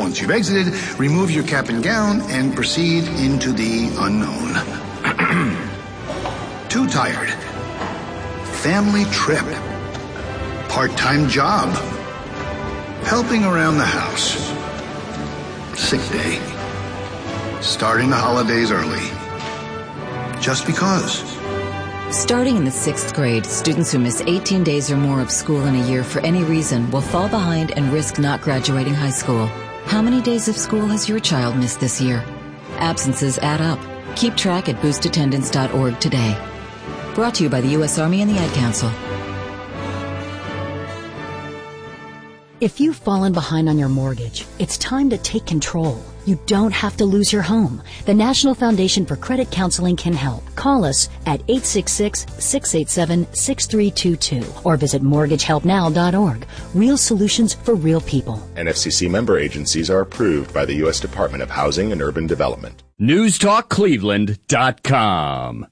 Once you've exited, remove your cap and gown and proceed into the unknown. Too tired. Family trip. Part-time job. Helping around the house. Sick day. Starting the holidays early. Just because. Starting in the 6th grade, students who miss 18 days or more of school in a year for any reason will fall behind and risk not graduating high school. How many days of school has your child missed this year? Absences add up. Keep track at boostattendance.org today. Brought to you by the U.S. Army and the Ad Council. If you've fallen behind on your mortgage, it's time to take control. You don't have to lose your home. The National Foundation for Credit Counseling can help. Call us at 866-687-6322 or visit mortgagehelpnow.org. Real solutions for real people. NFCC member agencies are approved by the U.S. Department of Housing and Urban Development. NewsTalkCleveland.com.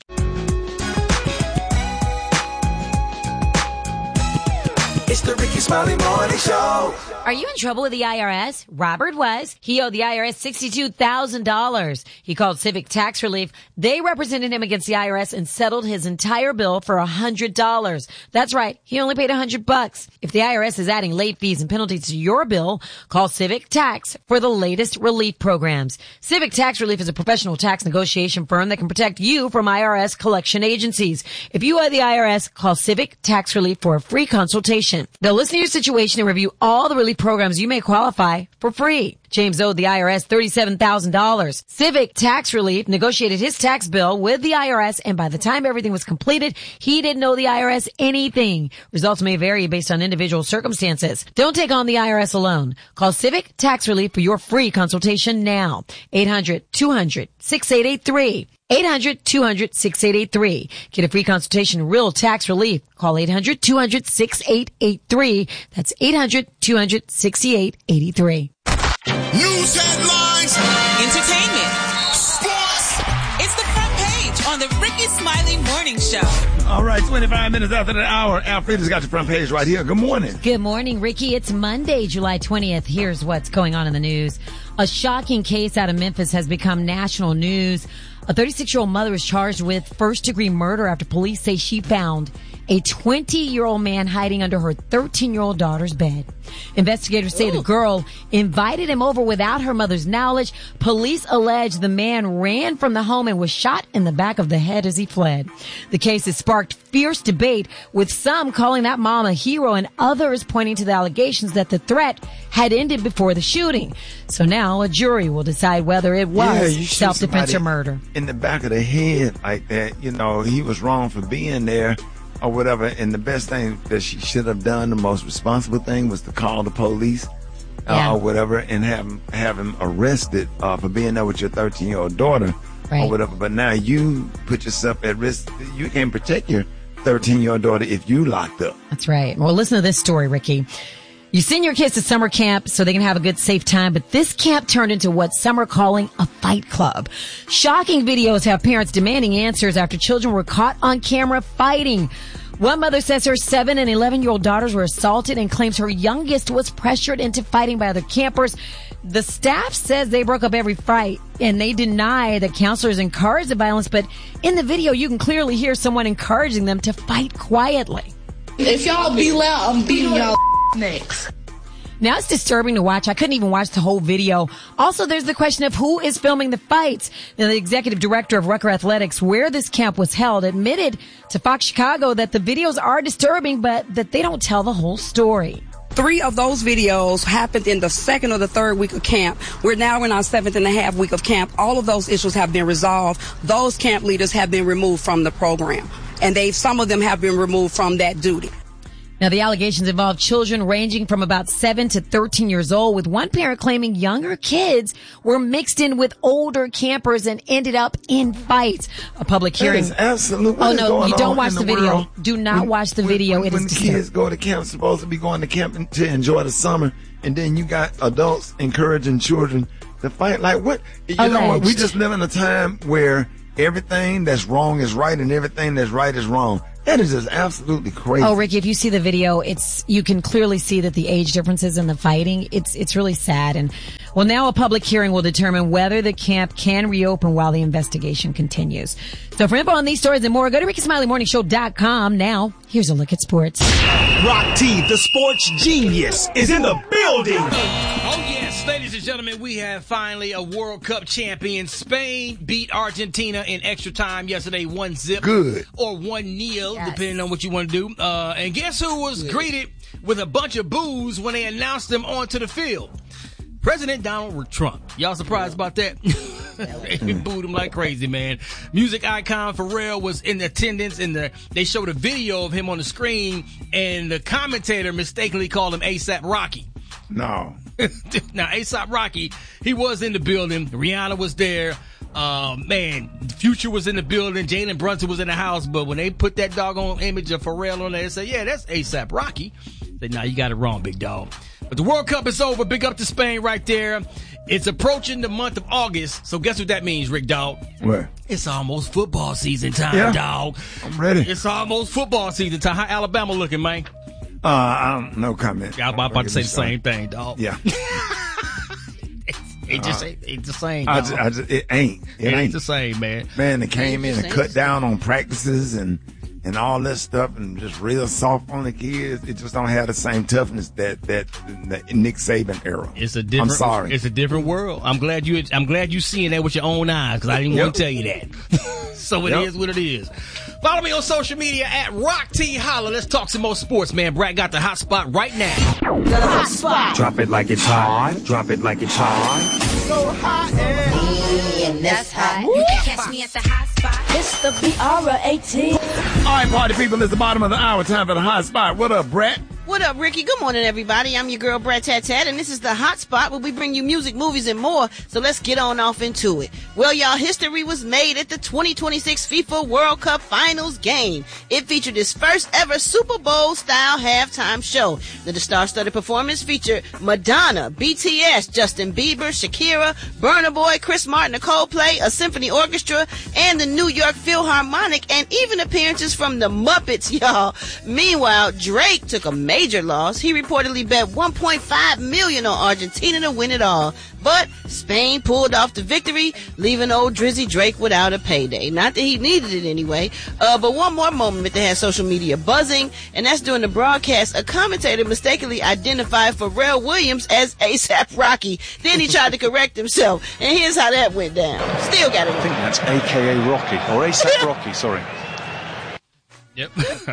It's the Ricky Smiley Morning Show. Are you in trouble with the IRS? Robert was. He owed the IRS $62,000. He called Civic Tax Relief. They represented him against the IRS and settled his entire bill for $100. That's right. He only paid $100. If the IRS is adding late fees and penalties to your bill, call Civic Tax for the latest relief programs. Civic Tax Relief is a professional tax negotiation firm that can protect you from IRS collection agencies. If you owe the IRS, call Civic Tax Relief for a free consultation. They'll listen to your situation and review all the relief programs you may qualify for free. James owed the IRS $37,000. Civic Tax Relief negotiated his tax bill with the IRS, and by the time everything was completed, he didn't owe the IRS anything. Results may vary based on individual circumstances. Don't take on the IRS alone. Call Civic Tax Relief for your free consultation now. 800-200-6883. 800-200-6883. Get a free consultation, real tax relief. Call 800-200-6883. That's 800-200-6883. News headlines. Entertainment. Sports. It's the front page on the Ricky Smiley Morning Show. All right, 25 minutes after the hour. Alfreda's got the front page right here. Good morning. Good morning, Ricky. It's Monday, July 20th. Here's what's going on in the news. A shocking case out of Memphis has become national news. A 36-year-old mother is charged with first-degree murder after police say she found a 20-year-old man hiding under her 13-year-old daughter's bed. Investigators say the girl invited him over without her mother's knowledge. Police allege the man ran from the home and was shot in the back of the head as he fled. The case has sparked fierce debate, with some calling that mom a hero and others pointing to the allegations that the threat had ended before the shooting. So now a jury will decide whether it was self-defense or murder. In the back of the head like that, you know, he was wrong for being there or whatever. And the best thing that she should have done, the most responsible thing, was to call the police or whatever and have him arrested for being there with your 13-year-old daughter or whatever. But now you put yourself at risk. You can't protect your 13-year-old daughter if you locked up. That's right. Well, listen to this story, Ricky. You send your kids to summer camp so they can have a good, safe time, but this camp turned into what some are calling a fight club. Shocking videos have parents demanding answers after children were caught on camera fighting. One mother says her 7 and 11-year-old daughters were assaulted and claims her youngest was pressured into fighting by other campers. The staff says they broke up every fight, and they deny that counselors encouraged the violence, but in the video you can clearly hear someone encouraging them to fight quietly. If y'all be loud, I'm beating y'all next. Now it's disturbing to watch. I couldn't even watch the whole video. Also, there's the question of who is filming the fights. Now, the executive director of Rucker Athletics, where this camp was held, admitted to Fox Chicago that the videos are disturbing, but that they don't tell the whole story. 3 of those videos happened in the 2nd or the 3rd week of camp. We're now in our 7th and a half week of camp. All of those issues have been resolved. Those camp leaders have been removed from the program, and some of them have been removed from that duty. Now, the allegations involve children ranging from about 7 to 13 years old, with one parent claiming younger kids were mixed in with older campers and ended up in fights. A public hearing. That is absolutely. Oh, no, you don't watch the video. Do not watch the video. It is disturbing. When kids go to camp, supposed to be going to camp to enjoy the summer, and then you got adults encouraging children to fight. Like what? You know what? We just live in a time where everything that's wrong is right and everything that's right is wrong. That is just absolutely crazy. Oh, Ricky, if you see the video, you can clearly see that the age differences in the fighting, it's really sad. And well, now a public hearing will determine whether the camp can reopen while the investigation continues. So for info on these stories and more, go to RickySmileyMorningShow.com. Now, here's a look at sports. Rock T, the sports genius, is in the building. Oh, yes, ladies and gentlemen, we have finally a World Cup champion. Spain beat Argentina in extra time yesterday, 1-0. Good. Or 1-0, depending on what you want to do. And guess who was greeted with a bunch of boos when they announced them onto the field? President Donald Trump. Y'all surprised about that? They booed him like crazy, man. Music icon Pharrell was in attendance, and they showed a video of him on the screen, and the commentator mistakenly called him A$AP Rocky. No. Now, A$AP Rocky, he was in the building. Rihanna was there. Man, Future was in the building. Jalen Brunson was in the house. But when they put that doggone image of Pharrell on there, they said, yeah, that's A$AP Rocky. They said, nah, you got it wrong, big dog. But the World Cup is over. Big up to Spain right there. It's approaching the month of August. So guess what that means, Rick Dog? What? It's almost football season time, dog. I'm ready. It's almost football season time. How Alabama looking, man? No comment. Yeah, I'm about to say the same thing, dog. Yeah. It just ain't the same. It ain't. It ain't the same, man. Man, they came in and cut down on practices and all that stuff, and just real soft on the kids. It just don't have the same toughness that Nick Saban era. It's a different. I'm sorry. It's a different world. I'm glad you seeing that with your own eyes, because I didn't want to tell you that. So it is what it is. Follow me on social media at Rock T Holla. Let's talk some more sports, man. Brad got the hot spot right now. The hot spot. Drop it like it's hot. Drop it like it's hot. So hot and that's hot. You can catch me at the hot spot. It's the BR18. All right, party people, it's the bottom of the hour. Time for the hot spot. What up, Brett? What up, Ricky? Good morning, everybody. I'm your girl, Brad Tat Tat, and this is the Hot Spot where we bring you music, movies, and more. So let's get on off into it. Well, y'all, history was made at the 2026 FIFA World Cup Finals game. It featured its first ever Super Bowl-style halftime show. The star-studded performance featured Madonna, BTS, Justin Bieber, Shakira, Burna Boy, Chris Martin, Coldplay, a symphony orchestra, and the New York Philharmonic, and even appearances from the Muppets, y'all. Meanwhile, Drake took a major loss. He reportedly bet $1.5 million on Argentina to win it all. But Spain pulled off the victory, leaving old Drizzy Drake without a payday. Not that he needed it anyway. But one more moment that had social media buzzing, and that's during the broadcast. A commentator mistakenly identified Pharrell Williams as A$AP Rocky. Then he tried to correct himself, and here's how that went down. Still got it. I think that's AKA Rocky, or A$AP Rocky, sorry. Yep.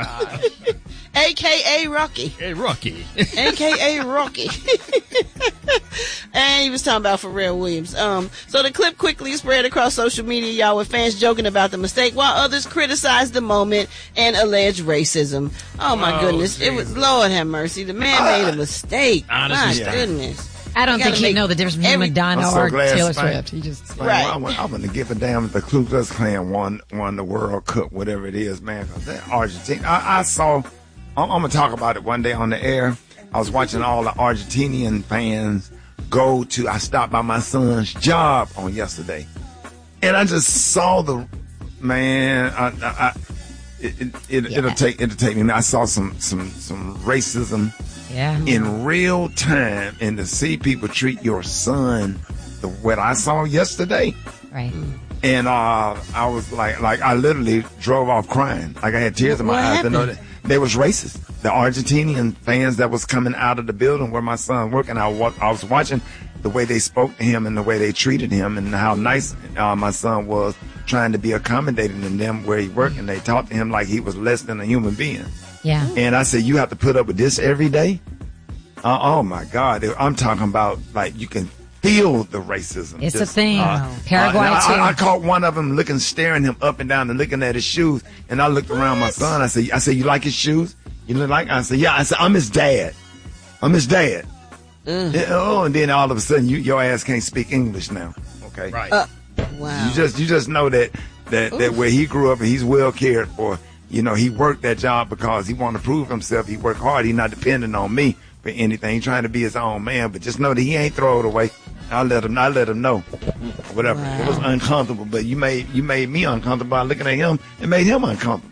A.K.A. Rocky. Hey, Rocky. A.K.A. Rocky. And he was talking about Pharrell Williams. So the clip quickly spread across social media, y'all, with fans joking about the mistake, while others criticized the moment and alleged racism. Oh, my goodness. Jesus. It was, Lord have mercy. The man made a mistake. Honestly, my goodness. I don't think he'd know the difference between Madonna or Taylor Swift. He just Right. I wouldn't give a damn if the Ku Klux Klan won the World Cup, whatever it is, man. Because that Argentina, I saw. I'm gonna talk about it one day on the air. I was watching all the Argentinian fans go to. I stopped by my son's job on yesterday, and I just saw the man. It'll take me. I saw some racism. Yeah. In real time, and to see people treat your son what I saw yesterday. Right. And I was like I literally drove off crying. Like I had tears in my eyes to know that they was racist. The Argentinian fans that was coming out of the building where my son worked, and I was watching the way they spoke to him and the way they treated him and how nice my son was, trying to be accommodating to them where he worked, and they talked to him like he was less than a human being. Yeah. And I said, you have to put up with this every day? Oh, my God. I'm talking about, like, you can feel the racism. It's a thing. Paraguay, too. I caught one of them staring him up and down and looking at his shoes. And I looked around my son. I said, you like his shoes? You look like? I said, yeah. I said, I'm his dad. I'm his dad. And then all of a sudden, your ass can't speak English now. Okay? Right. Wow. You just know that where he grew up and he's well cared for. You know, he worked that job because he wanted to prove himself. He worked hard. He's not depending on me for anything. He's trying to be his own man. But just know that he ain't throw it away. I let him know. Whatever. Wow. It was uncomfortable, but you made me uncomfortable by looking at him. It made him uncomfortable.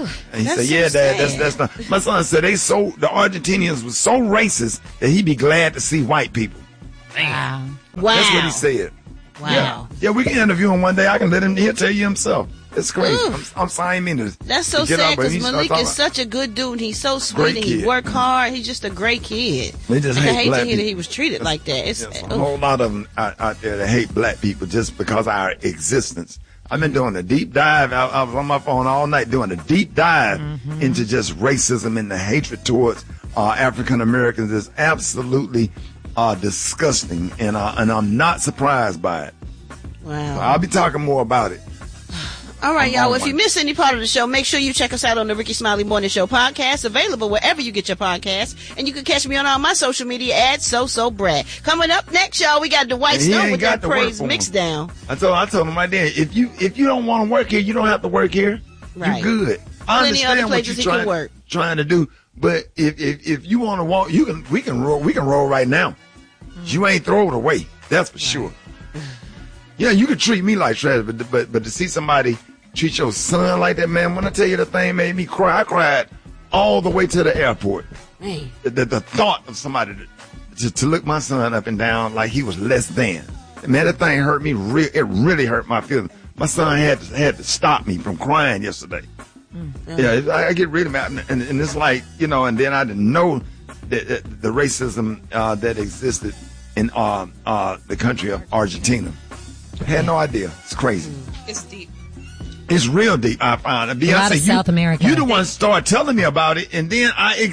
And he said, yeah, Dad, that's not. My son said the Argentinians was so racist that he'd be glad to see white people. Wow. That's what he said. Wow. Yeah, we can interview him one day. I can let him, he'll tell you himself. It's crazy. I'm sorry, I mean to. That's so sad because Malik is such a good dude. And he's so sweet and he work hard. He's just a great kid. They just I hate hate black to hear that people. he was treated like that. It's a whole lot of them out there that hate black people just because of our existence. I've been doing a deep dive. I was on my phone all night doing a deep dive into just racism and the hatred towards African Americans is absolutely disgusting, and I'm not surprised by it. Wow. So I'll be talking more about it. All right, y'all. Well, if you miss any part of the show, make sure you check us out on the Ricky Smiley Morning Show podcast, available wherever you get your podcasts. And you can catch me on all my social media at So Brad. Coming up next, y'all, we got Dwight Stone with that praise mix down. I told him right there, if you don't want to work here, you don't have to work here. Right. You're good. I Plenty understand other what places you're he can work. trying to do, but if you want to walk, we can roll right now. You ain't throw it away. That's for sure. Yeah, you can treat me like trash, but to see somebody treat your son like that, man, when I tell you the thing made me cry, I cried all the way to the airport. Man. The thought of somebody to look my son up and down like he was less than. Man, that thing hurt me. It really hurt my feelings. My son had to stop me from crying yesterday. Yeah, I get rid of it, and it's like, and then I didn't know the racism that existed in the country of Argentina. I had no idea. It's crazy. It's deep. It's real deep. I found it. A lot of South America. You the one started telling me about it, and then I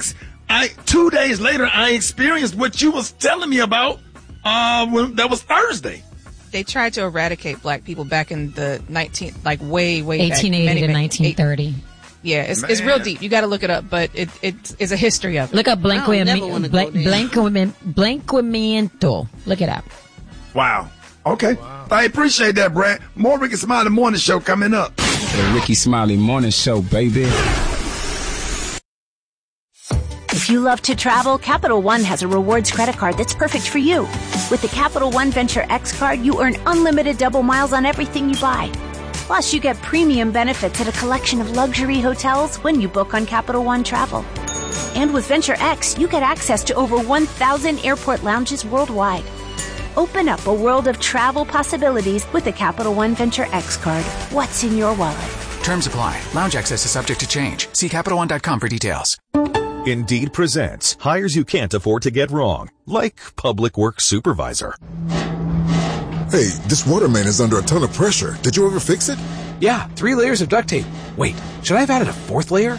2 days later I experienced what you was telling me about. That was Thursday. They tried to eradicate black people back in the way 1880 back, to 1930. Yeah, it's real deep. You got to look it up, but it's a history of it. Look up Blanquamiento. Look it up. Wow. Okay. Wow. I appreciate that, Brad. More Ricky Smiley Morning Show coming up. The Ricky Smiley Morning Show, baby. If you love to travel, Capital One has a rewards credit card that's perfect for you. With the Capital One Venture X card, you earn unlimited double miles on everything you buy. Plus, you get premium benefits at a collection of luxury hotels when you book on Capital One Travel. And with Venture X, you get access to over 1,000 airport lounges worldwide. Open up a world of travel possibilities with the Capital One Venture X card. What's in your wallet? Terms apply. Lounge access is subject to change. See CapitalOne.com for details. Indeed presents hires you can't afford to get wrong, like public works supervisor. Hey, this water main is under a ton of pressure. Did you ever fix it? Yeah, 3 layers of duct tape. Wait, should I have added a 4th layer?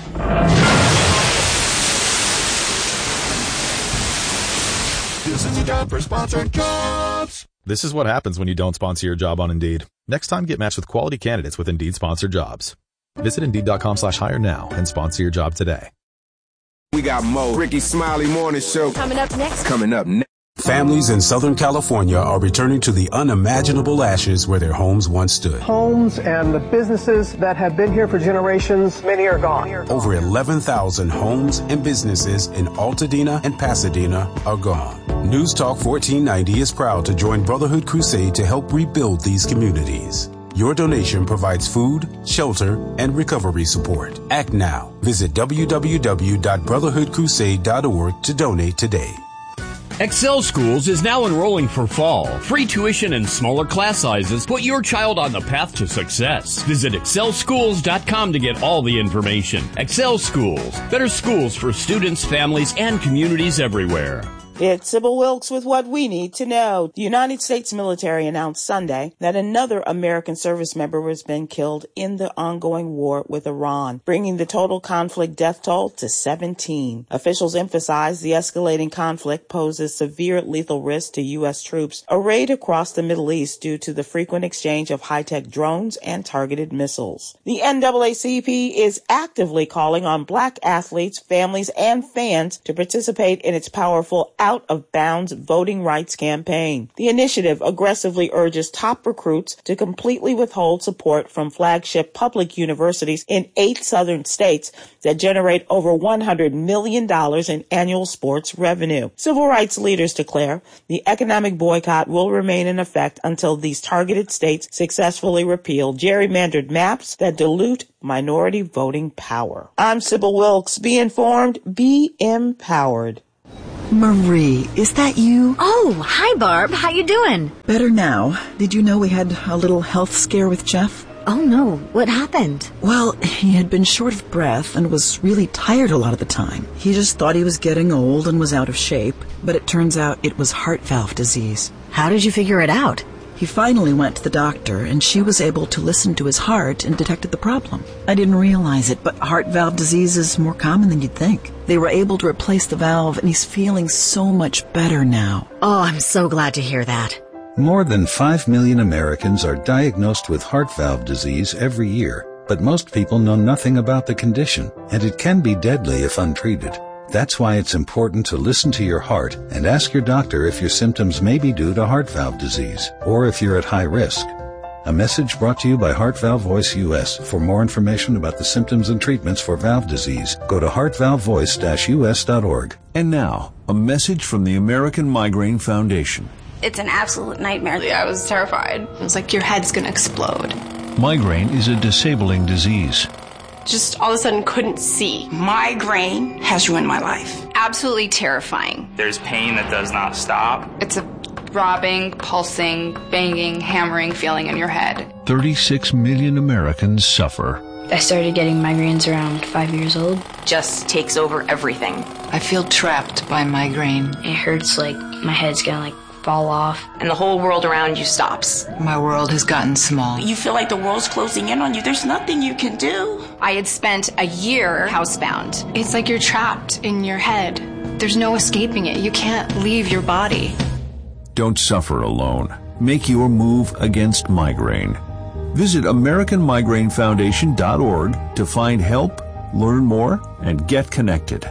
This is a job for sponsored jobs. This is what happens when you don't sponsor your job on Indeed. Next time, get matched with quality candidates with Indeed sponsored jobs. Visit Indeed.com/hire now and sponsor your job today. We got more Ricky Smiley Morning Show. Coming up next. Families in Southern California are returning to the unimaginable ashes where their homes once stood. Homes and the businesses that have been here for generations, many are gone. Over 11,000 homes and businesses in Altadena and Pasadena are gone. News Talk 1490 is proud to join Brotherhood Crusade to help rebuild these communities. Your donation provides food, shelter, and recovery support. Act now. Visit www.brotherhoodcrusade.org to donate today. Excel Schools is now enrolling for fall. Free tuition and smaller class sizes put your child on the path to success. Visit excelschools.com to get all the information. Excel Schools. Better schools for students, families, and communities everywhere. It's Sybil Wilkes with what we need to know. The United States military announced Sunday that another American service member has been killed in the ongoing war with Iran, bringing the total conflict death toll to 17. Officials emphasize the escalating conflict poses severe lethal risk to U.S. troops arrayed across the Middle East due to the frequent exchange of high-tech drones and targeted missiles. The NAACP is actively calling on black athletes, families, and fans to participate in its powerful Out of Bounds voting rights campaign. The initiative aggressively urges top recruits to completely withhold support from flagship public universities in 8 southern states that generate over $100 million in annual sports revenue. Civil rights leaders declare the economic boycott will remain in effect until these targeted states successfully repeal gerrymandered maps that dilute minority voting power. I'm Sybil Wilkes. Be informed, be empowered. Marie, is that you? Oh, hi Barb. How you doing? Better now. Did you know we had a little health scare with Jeff? Oh no, what happened? Well, he had been short of breath and was really tired a lot of the time. He just thought he was getting old and was out of shape, but it turns out it was heart valve disease. How did you figure it out? He finally went to the doctor, and she was able to listen to his heart and detected the problem. I didn't realize it, but heart valve disease is more common than you'd think. They were able to replace the valve, and he's feeling so much better now. Oh, I'm so glad to hear that. More than 5 million Americans are diagnosed with heart valve disease every year, but most people know nothing about the condition, and it can be deadly if untreated. That's why it's important to listen to your heart and ask your doctor if your symptoms may be due to heart valve disease, or if you're at high risk. A message brought to you by Heart Valve Voice US. For more information about the symptoms and treatments for valve disease, go to heartvalvevoice-us.org. And now, a message from the American Migraine Foundation. It's an absolute nightmare. I was terrified. It was like your head's going to explode. Migraine is a disabling disease. Just all of a sudden couldn't see. Migraine has ruined my life. Absolutely terrifying. There's pain that does not stop. It's a throbbing, pulsing, banging, hammering feeling in your head. 36 million Americans suffer. I started getting migraines around 5 years old. Just takes over everything. I feel trapped by migraine. It hurts like my head's gonna fall off. And the whole world around you stops. My world has gotten small. You feel like the world's closing in on you. There's nothing you can do. I had spent a year housebound. It's like you're trapped in your head. There's no escaping it. You can't leave your body. Don't suffer alone. Make your move against migraine. Visit AmericanMigraineFoundation.org to find help, learn more, and get connected.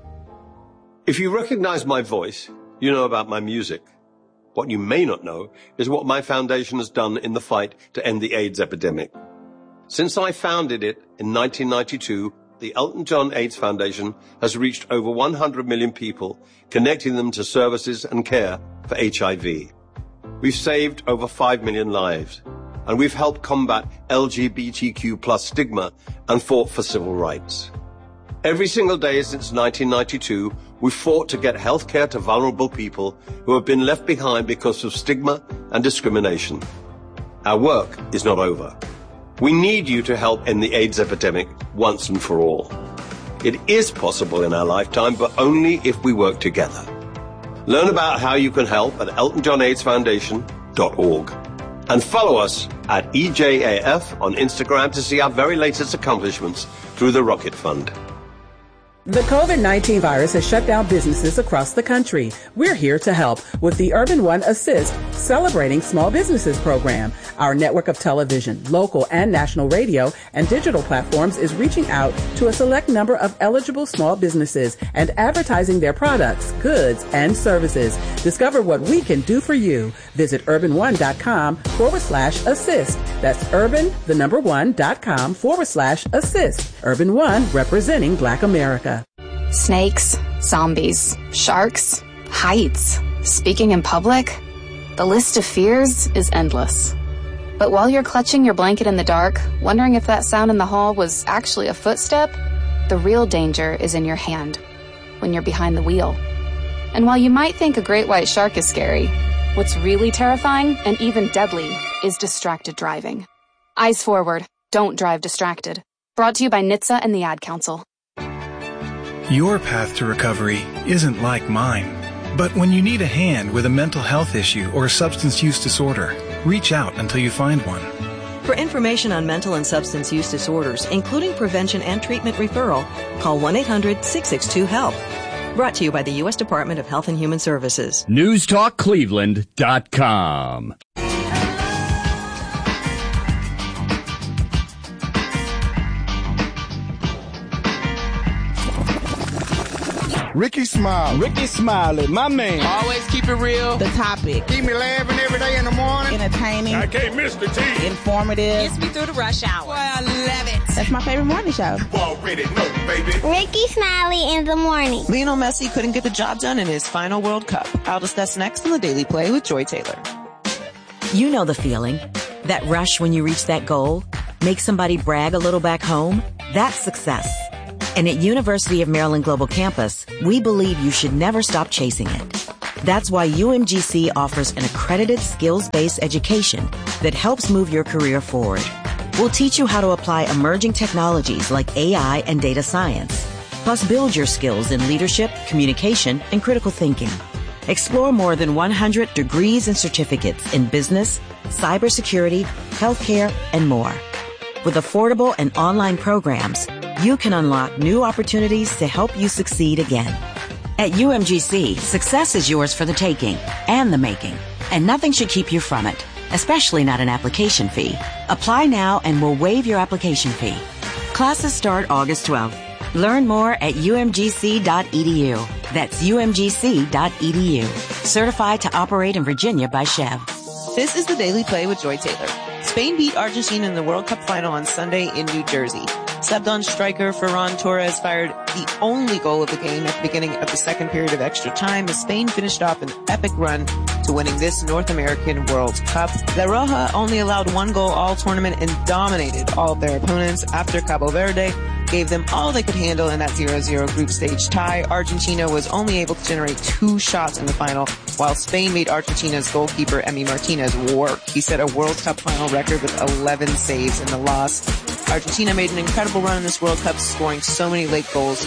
If you recognize my voice, you know about my music. What you may not know is what my foundation has done in the fight to end the AIDS epidemic. Since I founded it in 1992, the Elton John AIDS Foundation has reached over 100 million people, connecting them to services and care for HIV. We've saved over 5 million lives, and we've helped combat LGBTQ+ stigma and fought for civil rights. Every single day since 1992, we've fought to get health care to vulnerable people who have been left behind because of stigma and discrimination. Our work is not over. We need you to help end the AIDS epidemic once and for all. It is possible in our lifetime, but only if we work together. Learn about how you can help at eltonjohnaidsfoundation.org. And follow us at EJAF on Instagram to see our very latest accomplishments through the Rocket Fund. The COVID-19 virus has shut down businesses across the country. We're here to help with the Urban One Assist Celebrating Small Businesses program. Our network of television, local and national radio, and digital platforms is reaching out to a select number of eligible small businesses and advertising their products, goods, and services. Discover what we can do for you. Visit urban1.com/assist. That's urban1.com/assist. Urban One, representing Black America. Snakes, zombies, sharks, heights, speaking in public. The list of fears is endless. But while you're clutching your blanket in the dark, wondering if that sound in the hall was actually a footstep, the real danger is in your hand, when you're behind the wheel. And while you might think a great white shark is scary, what's really terrifying and even deadly is distracted driving. Eyes forward, don't drive distracted. Brought to you by NHTSA and the Ad Council. Your path to recovery isn't like mine. But when you need a hand with a mental health issue or a substance use disorder, reach out until you find one. For information on mental and substance use disorders, including prevention and treatment referral, call 1-800-662-HELP. Brought to you by the U.S. Department of Health and Human Services. NewsTalkCleveland.com. Ricky Smiley. Ricky Smiley, my man. Always keep it real. The topic. Keep me laughing every day in the morning. Entertaining. I can't miss the tea. Informative. Gets me through the rush hour. Boy, I love it. That's my favorite morning show. Already know, baby. Ricky Smiley in the morning. Lionel Messi couldn't get the job done in his final World Cup. I'll discuss next on the Daily Play with Joy Taylor. You know the feeling. That rush when you reach that goal. Make somebody brag a little back home. That's success. And at University of Maryland Global Campus, we believe you should never stop chasing it. That's why UMGC offers an accredited skills-based education that helps move your career forward. We'll teach you how to apply emerging technologies like AI and data science, plus build your skills in leadership, communication, and critical thinking. Explore more than 100 degrees and certificates in business, cybersecurity, healthcare, and more. With affordable and online programs, you can unlock new opportunities to help you succeed again. At UMGC, success is yours for the taking and the making, and nothing should keep you from it, especially not an application fee. Apply now and we'll waive your application fee. Classes start August 12th. Learn more at umgc.edu. That's umgc.edu. Certified to operate in Virginia by Chev. This is the Daily Play with Joy Taylor. Spain beat Argentina in the World Cup final on Sunday in New Jersey. Subbed-on striker Ferran Torres fired the only goal of the game at the beginning of the second period of extra time as Spain finished off an epic run to winning this North American World Cup. La Roja only allowed one goal all tournament and dominated all of their opponents after Cabo Verde gave them all they could handle in that 0-0 group stage tie. Argentina was only able to generate 2 shots in the final, while Spain made Argentina's goalkeeper Emi Martinez work. He set a World Cup final record with 11 saves in the loss. Argentina made an incredible run in this World Cup, scoring so many late goals.